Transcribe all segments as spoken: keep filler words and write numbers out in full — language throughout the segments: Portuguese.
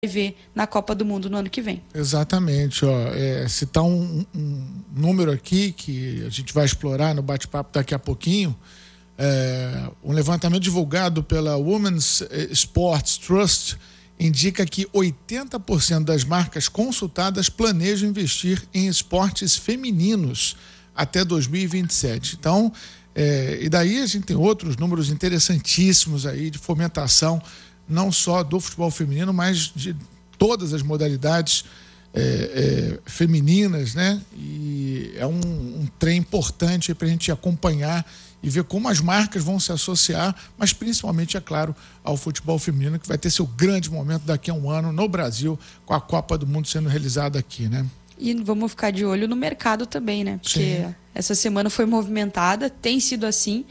ver na Copa do Mundo no ano que vem. Exatamente, ó, é, citar um, um número aqui que a gente vai explorar no bate-papo daqui a pouquinho, é, um levantamento divulgado pela Women's Sports Trust indica que oitenta por cento das marcas consultadas planejam investir em esportes femininos até dois mil e vinte e sete. Então, é, e daí a gente tem outros números interessantíssimos aí de fomentação, não só do futebol feminino, mas de todas as modalidades é, é, femininas, né? E é um, um trem importante para a gente acompanhar e ver como as marcas vão se associar, mas principalmente, é claro, ao futebol feminino, que vai ter seu grande momento daqui a um ano no Brasil, com a Copa do Mundo sendo realizada aqui, né? E vamos ficar de olho no mercado também, né? Porque Sim. Essa semana foi movimentada, tem sido assim,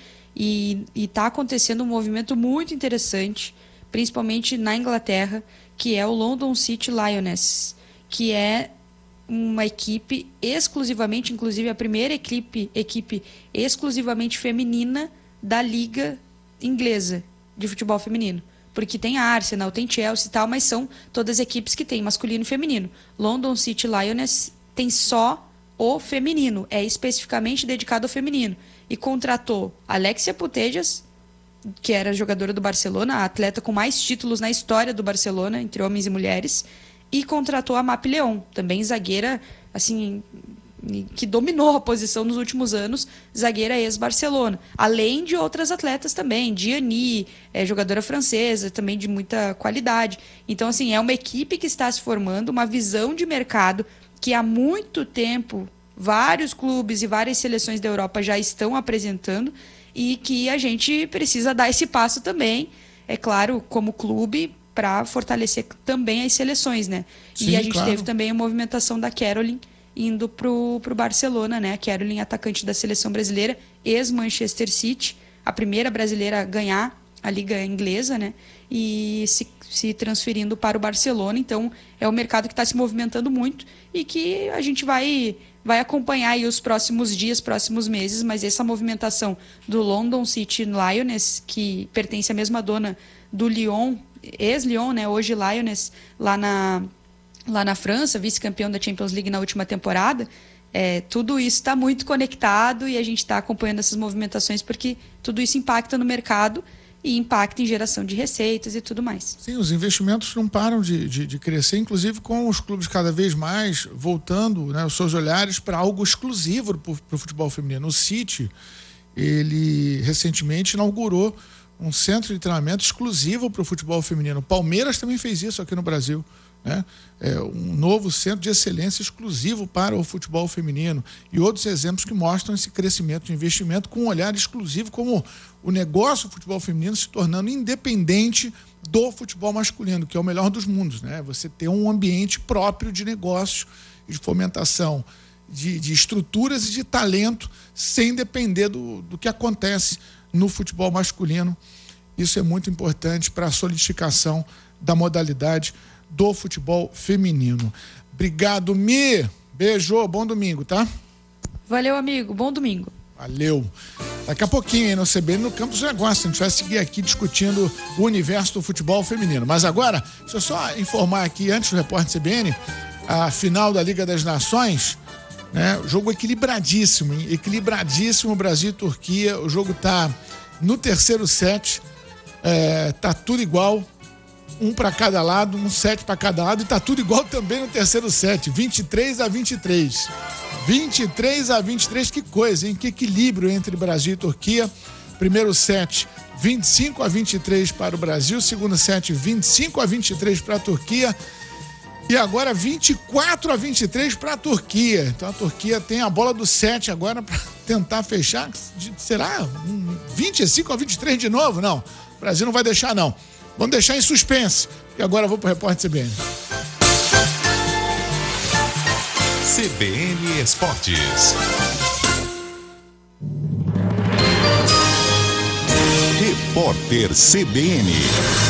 e está acontecendo um movimento muito interessante, principalmente na Inglaterra, que é o London City Lionesses, que é uma equipe exclusivamente, inclusive a primeira equipe, equipe exclusivamente feminina da Liga Inglesa de futebol feminino. Porque tem a Arsenal, tem Chelsea e tal, mas são todas equipes que têm masculino e feminino. London City Lionesses tem só o feminino, é especificamente dedicado ao feminino. E contratou Alexia Putellas, que era jogadora do Barcelona, a atleta com mais títulos na história do Barcelona, entre homens e mulheres, e contratou a Mapi León, também zagueira, assim, que dominou a posição nos últimos anos, zagueira ex-Barcelona, além de outras atletas também, Diani, é, jogadora francesa, também de muita qualidade. Então, assim, é uma equipe que está se formando, uma visão de mercado que há muito tempo vários clubes e várias seleções da Europa já estão apresentando, e que a gente precisa dar esse passo também, é claro, como clube, para fortalecer também as seleções, né? Sim, e a gente claro. teve também a movimentação da Caroline indo pro, pro Barcelona, né? A Caroline, atacante da seleção brasileira, ex-Manchester City, a primeira brasileira a ganhar a Liga Inglesa, né? E se, se transferindo para o Barcelona. Então, é um mercado que está se movimentando muito e que a gente vai... vai acompanhar aí os próximos dias, próximos meses, mas essa movimentação do London City Lionesses, que pertence à mesma dona do Lyon, ex-Lyon, né, hoje Lionesses, lá na, lá na França, vice-campeão da Champions League na última temporada, é, tudo isso está muito conectado e a gente está acompanhando essas movimentações porque tudo isso impacta no mercado e impacta em geração de receitas e tudo mais. Sim, os investimentos não param de, de, de crescer, inclusive com os clubes cada vez mais voltando, né, os seus olhares para algo exclusivo para o futebol feminino. O City, ele recentemente inaugurou um centro de treinamento exclusivo para o futebol feminino. O Palmeiras também fez isso aqui no Brasil, né? É um novo centro de excelência exclusivo para o futebol feminino, e outros exemplos que mostram esse crescimento de investimento com um olhar exclusivo, como o negócio do futebol feminino se tornando independente do futebol masculino, que é o melhor dos mundos, né? Você ter um ambiente próprio de negócio, de fomentação, de, de estruturas e de talento, sem depender do, do que acontece no futebol masculino. Isso é muito importante para a solidificação da modalidade do futebol feminino. Obrigado, Mi. Beijo, bom domingo, tá? Valeu, amigo. Bom domingo. Valeu. Daqui a pouquinho, aí no C B N, no Campos do Negócio, a gente vai seguir aqui discutindo o universo do futebol feminino. Mas agora, deixa eu só informar aqui, antes do repórter C B N, a final da Liga das Nações, né? Jogo equilibradíssimo, hein? Equilibradíssimo, Brasil e Turquia. O jogo tá no terceiro set, é, tá tudo igual, um para cada lado, um set para cada lado, e tá tudo igual também no terceiro set, vinte e três a vinte e três. vinte e três a vinte e três, que coisa, hein? Que equilíbrio entre Brasil e Turquia. Primeiro set, vinte e cinco a vinte e três para o Brasil, segundo set, vinte e cinco a vinte e três para a Turquia, e agora vinte e quatro a vinte e três para a Turquia. Então a Turquia tem a bola do set agora para tentar fechar. Será? vinte e cinco a vinte e três de novo? Não, o Brasil não vai deixar, não. Vamos deixar em suspense, e agora eu vou para o repórter C B N. C B N Esportes. Repórter C B N.